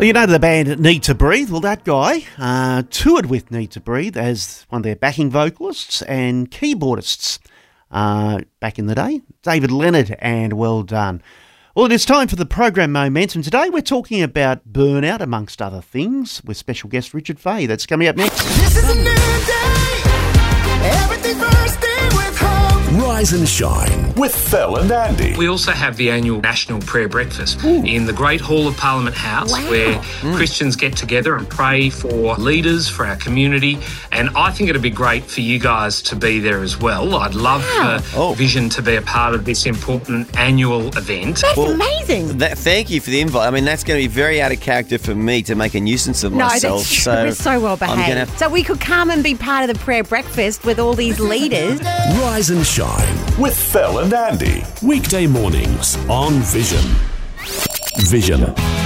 Well, you know the band Need to Breathe? Well, that guy toured with Need to Breathe as one of their backing vocalists and keyboardists back in the day. David Leonard, and well done. Well, it is time for the program Momentum. Today we're talking about burnout, amongst other things, with special guest Richard Fay. That's coming up next. This is a new day. Everything first day with hope. Rise and Shine with Phil and Andy. We also have the annual National Prayer Breakfast in the Great Hall of Parliament House, where Christians get together and pray for leaders, for our community, and I think it'd be great for you guys to be there as well. I'd love for Vision to be a part of this important annual event. That's amazing. Thank you for the invite. I mean, that's going to be very out of character for me to make a nuisance of myself. That's true. We're so well behaved. So we could come and be part of the prayer breakfast with all these leaders. Rise and Shine with Phil and Andy. Weekday mornings on Vision. Vision.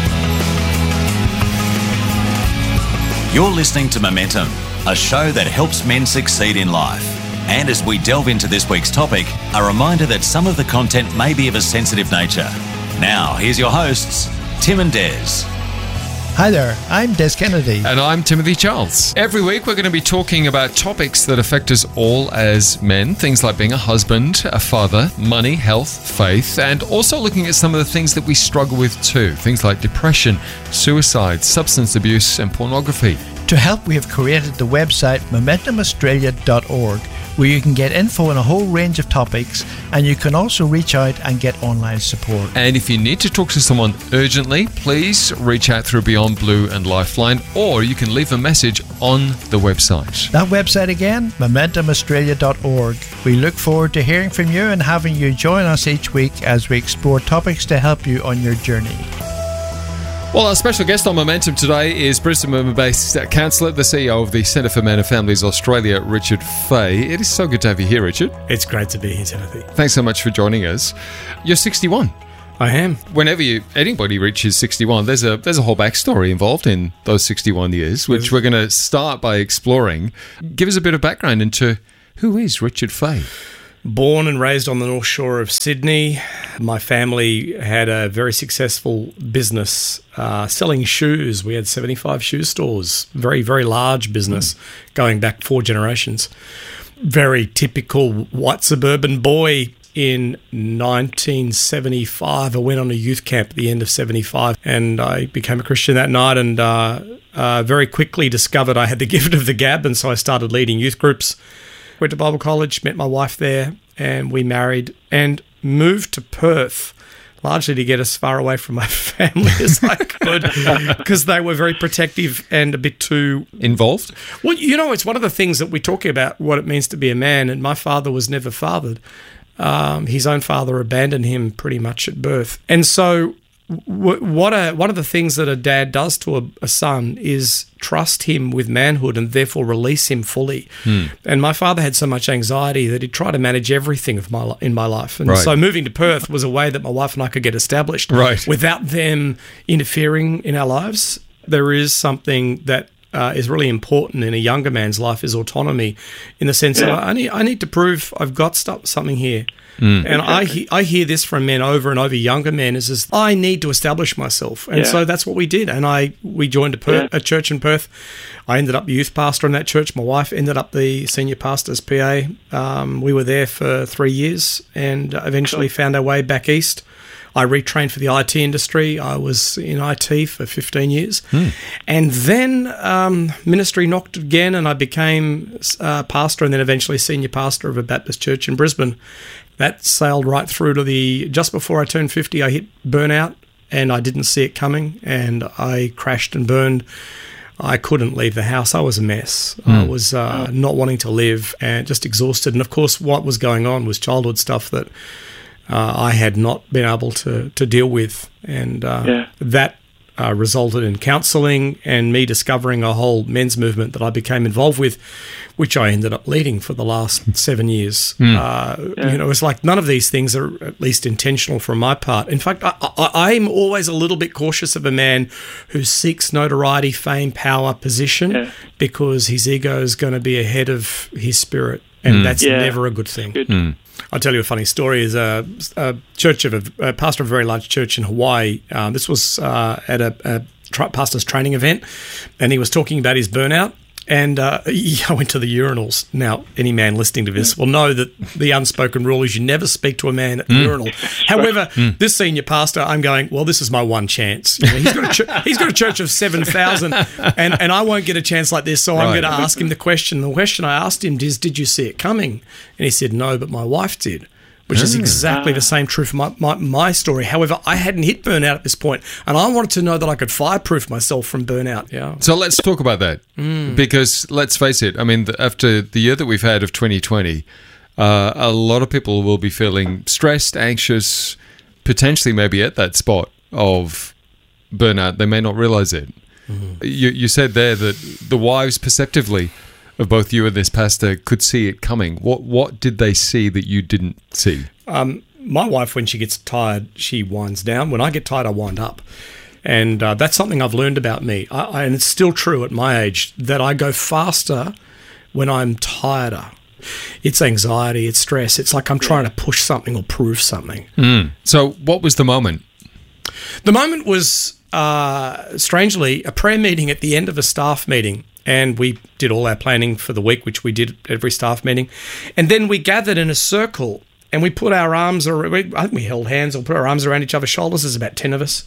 You're listening to Momentum, a show that helps men succeed in life. And as we delve into this week's topic, a reminder that some of the content may be of a sensitive nature. Now, here's your hosts, Tim and Des. Hi there, I'm Des Kennedy. And I'm Timothy Charles. Every week we're going to be talking about topics that affect us all as men, things like being a husband, a father, money, health, faith, and also looking at some of the things that we struggle with too, things like depression, suicide, substance abuse, and pornography. To help, we have created the website momentumaustralia.org, where you can get info on a whole range of topics, and you can also reach out and get online support. And if you need to talk to someone urgently, please reach out through Beyond Blue and Lifeline, or you can leave a message on the website. That website again, momentumaustralia.org. We look forward to hearing from you and having you join us each week as we explore topics to help you on your journey. Well, our special guest on Momentum today is Brisbane-based counsellor, the CEO of the Centre for Men and Families Australia, Richard Fay. It is so good to have you here, Richard. It's great to be here, Timothy. Thanks so much for joining us. You're 61. I am. Whenever anybody reaches 61, there's a whole backstory involved in those 61 years, which we're going to start by exploring. Give us a bit of background into who is Richard Fay. Born and raised on the North Shore of Sydney. My family had a very successful business selling shoes. We had 75 shoe stores, very, very large business going back 4 generations. Very typical white suburban boy. In 1975, I went on a youth camp at the end of 75, and I became a Christian that night, and very quickly discovered I had the gift of the gab, and so I started leading youth groups. Went to Bible college, met my wife there, and we married and moved to Perth, largely to get as far away from my family as I could, because they were very protective and a bit too... Involved? Well, you know, it's one of the things that we're talking about, what it means to be a man, and my father was never fathered. His own father abandoned him pretty much at birth. And so one of the things that a dad does to a son is trust him with manhood and therefore release him fully. And my father had so much anxiety that he'd try to manage everything in my life. And so moving to Perth was a way that my wife and I could get established without them interfering in our lives. There is something that is really important in a younger man's life is autonomy, in the sense that I need to prove I've got something here. And I hear this from men over and over, younger men, is I need to establish myself. And so that's what we did. And we joined a church in Perth. I ended up youth pastor in that church. My wife ended up the senior pastor's PA. We were there for 3 years and eventually found our way back east. I retrained for the IT industry. I was in IT for 15 years. And then ministry knocked again, and I became pastor and then eventually senior pastor of a Baptist church in Brisbane. That sailed right through to just before I turned 50, I hit burnout, and I didn't see it coming, and I crashed and burned. I couldn't leave the house. I was a mess. I was not wanting to live and just exhausted. And, of course, what was going on was childhood stuff that I had not been able to deal with. And that resulted in counselling and me discovering a whole men's movement that I became involved with, which I ended up leading for the last 7 years. You know, it's like none of these things are at least intentional from my part. In fact, I'm always a little bit cautious of a man who seeks notoriety, fame, power, position, because his ego is going to be ahead of his spirit, and that's never a good thing. I'll tell you a funny story. Is a pastor of a very large church in Hawaii. This was at a pastor's training event, and he was talking about his burnout. And I went to the urinals. Now, any man listening to this will know that the unspoken rule is you never speak to a man at the urinal. However, this senior pastor, I'm going, well, this is my one chance. You know, he's got a church of 7,000, and I won't get a chance like this, so I'm going to ask him the question. The question I asked him is, did you see it coming? And he said, no, but my wife did. Which is exactly the same true for my story. However, I hadn't hit burnout at this point, and I wanted to know that I could fireproof myself from burnout. Yeah. So let's talk about that, because let's face it, I mean, after the year that we've had of 2020, a lot of people will be feeling stressed, anxious, potentially maybe at that spot of burnout. They may not realize it. You said there that the wives perceptively of both you and this pastor could see it coming. What did they see that you didn't see? My wife, when she gets tired, she winds down. When I get tired, I wind up. And that's something I've learned about me. And it's still true at my age, that I go faster when I'm tireder. It's anxiety, it's stress. It's like I'm trying to push something or prove something. So what was the moment? The moment was, strangely, a prayer meeting at the end of a staff meeting. And we did all our planning for the week, which we did at every staff meeting. And then we gathered in a circle and we put our arms, I think we held hands or put our arms around each other's shoulders. There's about 10 of us.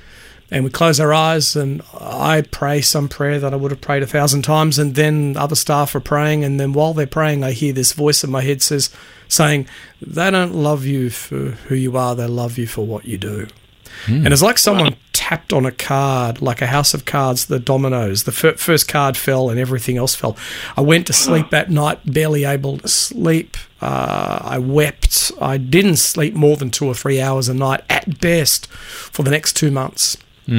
And we close our eyes and I pray some prayer that I would have prayed 1,000 times. And then other staff are praying. And then while they're praying, I hear this voice in my head saying, they don't love you for who you are. They love you for what you do. And it's like someone tapped on a card, like a house of cards, the dominoes. The first card fell and everything else fell. I went to sleep that night, barely able to sleep. I wept. I didn't sleep more than 2 or 3 hours a night at best for the next 2 months.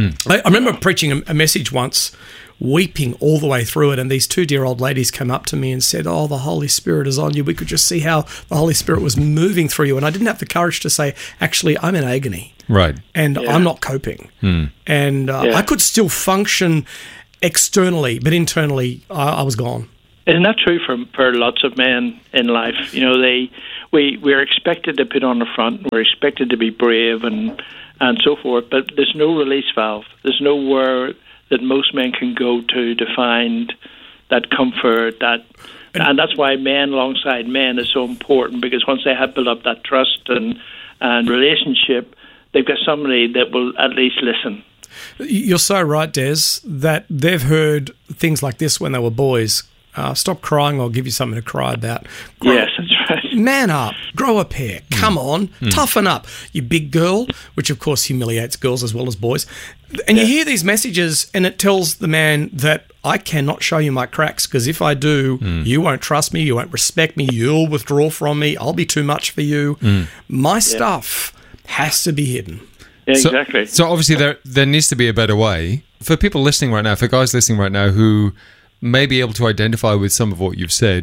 I remember preaching a message once, weeping all the way through it, and these 2 dear old ladies came up to me and said, oh, the Holy Spirit is on you. We could just see how the Holy Spirit was moving through you. And I didn't have the courage to say, actually, I'm in agony. Right. And I'm not coping. And I could still function externally, but internally, I was gone. Isn't that true for lots of men in life? You know, we're expected to put on the front, we're expected to be brave and so forth, but there's no release valve. There's nowhere that most men can go to find that comfort, and that's why men alongside men is so important, because once they have built up that trust and relationship, they've got somebody that will at least listen. You're so right, Des, that they've heard things like this when they were boys. Stop crying, I'll give you something to cry about. Yes, that's right. Man up, grow a pair, come on, toughen up, you big girl, which of course humiliates girls as well as boys. And you hear these messages and it tells the man that I cannot show you my cracks, because if I do, you won't trust me, you won't respect me, you'll withdraw from me, I'll be too much for you. My stuff has to be hidden. Yeah, exactly. So obviously there needs to be a better way. For people listening right now, for guys listening right now who may be able to identify with some of what you've said,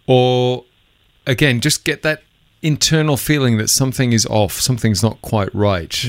or again, just get that internal feeling that something is off, something's not quite right.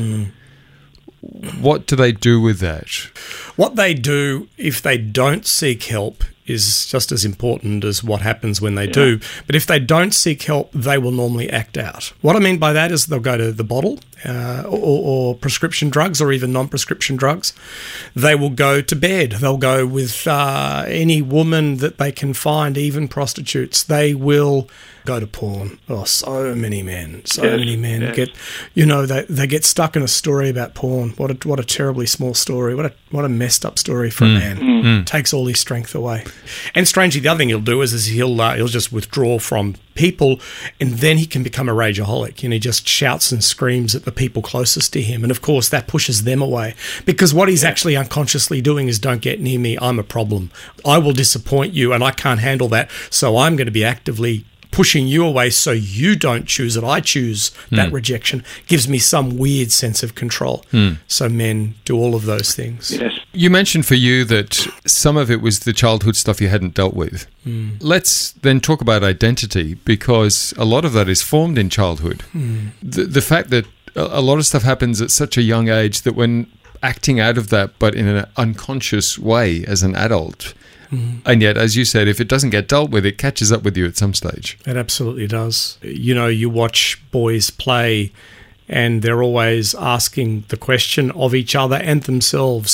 What do they do with that? What they do if they don't seek help is just as important as what happens when they do. But if they don't seek help, they will normally act out. What I mean by that is they'll go to the bottle or prescription drugs or even non-prescription drugs. They will go to bed. They'll go with any woman that they can find, even prostitutes. They will go to porn. Oh, so many men get, they get stuck in a story about porn. What a terribly small story. What a messed up story for a man. Takes all his strength away. And strangely, the other thing he'll do is he'll just withdraw from people, and then he can become a rageaholic. He just shouts and screams at the people closest to him, and of course that pushes them away, because what he's actually unconsciously doing is, don't get near me, I'm a problem, I will disappoint you and I can't handle that, so I'm going to be actively pushing you away so you don't choose it. I choose that rejection. Gives me some weird sense of control. So men do all of those things. Yes. You mentioned for you that some of it was the childhood stuff you hadn't dealt with. Let's then talk about identity, because a lot of that is formed in childhood. The fact that a lot of stuff happens at such a young age that when acting out of that, but in an unconscious way as an adult, and yet, as you said, if it doesn't get dealt with, it catches up with you at some stage. It absolutely does. You watch boys play and they're always asking the question of each other and themselves,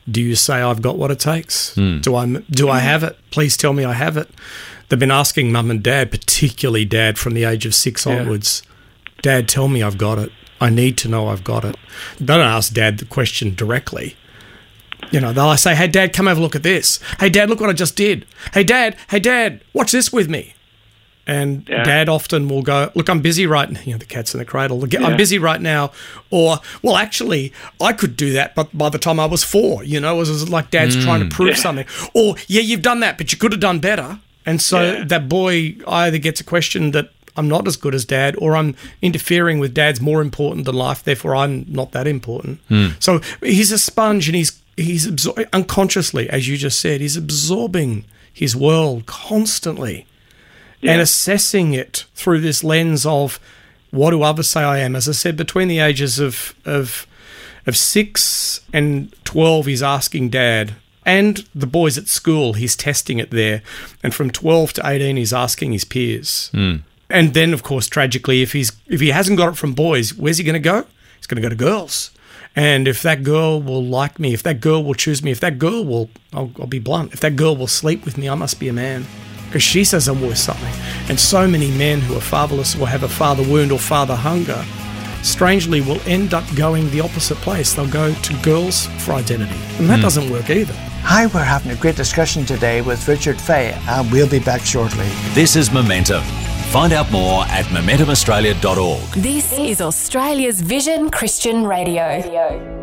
Do you say I've got what it takes? Do I have it? Please tell me I have it. They've been asking mum and dad, particularly dad from the age of 6 onwards, Dad, tell me I've got it. I need to know I've got it. They don't ask Dad the question directly. You know, they'll say, hey, Dad, come have a look at this. Hey, Dad, look what I just did. Hey, Dad, watch this with me. And Dad often will go, look, I'm busy right now. You know, the cat's in the cradle. I'm busy right now. Or, well, actually, I could do that, but by the time I was 4, you know, it was like Dad's trying to prove something. Or, you've done that, but you could have done better. And so that boy either gets a question that I'm not as good as Dad, or I'm interfering with Dad's more important than life, therefore I'm not that important. So he's a sponge, and he's unconsciously, as you just said, he's absorbing his world constantly. And assessing it through this lens of, what do others say I am? As I said, between the ages of 6 and 12, he's asking Dad. And the boys at school, he's testing it there. And from 12 to 18, he's asking his peers. And then, of course, tragically, if he hasn't got it from boys, where's he going to go? He's going to go to girls. And if that girl will like me, if that girl will choose me, if that girl will, I'll be blunt, if that girl will sleep with me, I must be a man. Because she says I'm worth something. And so many men who are fatherless or have a father wound or father hunger, strangely will end up going the opposite place. They'll go to girls for identity. And that doesn't work either. Hi, we're having a great discussion today with Richard Fay, and we'll be back shortly. This is Momentum. Find out more at momentumaustralia.org. This is Australia's Vision Christian Radio.